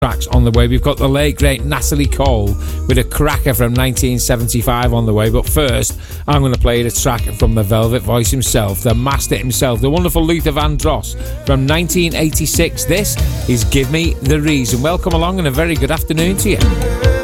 tracks on the way. We've got the late great Natalie Cole with a cracker from 1975 on the way, but first I'm going to play the track from the Velvet Voice himself, the master himself, the wonderful Luther Vandross from 1986. This is Give Me the Reason. Welcome along and a very good afternoon to you.